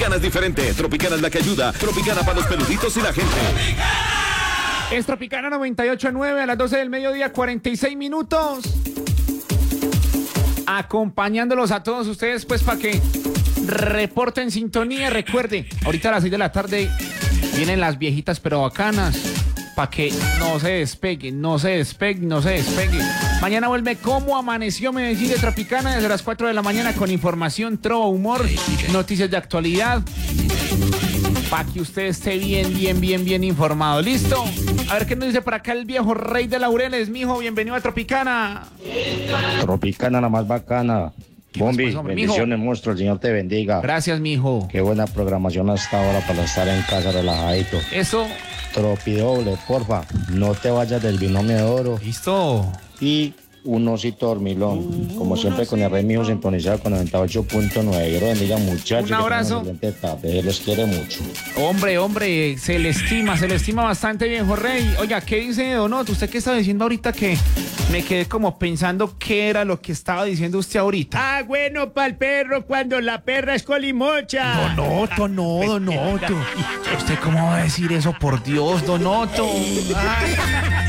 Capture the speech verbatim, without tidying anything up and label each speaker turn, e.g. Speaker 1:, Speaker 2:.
Speaker 1: Tropicana es diferente. Tropicana es la que ayuda. Tropicana para los peluditos y la gente.
Speaker 2: Es Tropicana noventa y ocho punto nueve a las doce del mediodía, cuarenta y seis minutos. Acompañándolos a todos ustedes, pues, para que reporten sintonía. Recuerde, ahorita a las seis de la tarde vienen las viejitas pero bacanas. Para que no se despegue, no se despegue, no se despegue. Mañana vuelve Cómo Amaneció Medellín de Tropicana desde las cuatro de la mañana con información, trova, humor, noticias de actualidad. Para que usted esté bien, bien, bien, bien informado. ¿Listo? A ver qué nos dice por acá el viejo rey de Laureles. Mijo, bienvenido a Tropicana.
Speaker 3: Tropicana, la más bacana. Bombi,
Speaker 2: pues, hombre,
Speaker 3: bendiciones, monstruo, el Señor te bendiga.
Speaker 2: Gracias, mijo.
Speaker 3: Qué buena programación hasta ahora para estar en casa relajadito.
Speaker 2: Eso.
Speaker 3: Tropidoble, porfa, no te vayas del binomio de oro.
Speaker 2: Listo.
Speaker 3: Y un osito dormilón, como siempre con el rey mijo sintonizado con noventa y ocho punto nueve. Dios los bendiga, muchachos.
Speaker 2: Un abrazo.
Speaker 3: Que tengan una excelente tarde. Él los quiere mucho.
Speaker 2: Hombre, hombre, se le estima, se le estima bastante, viejo rey. Oiga, ¿qué dice Donoto? ¿Usted qué estaba diciendo ahorita? Que me quedé como pensando qué era lo que estaba diciendo usted ahorita.
Speaker 4: Ah, bueno, pa'l perro cuando la perra es colimocha.
Speaker 2: Donoto, no, Donoto. ¿Usted cómo va a decir eso? Por Dios, Donoto. Ay.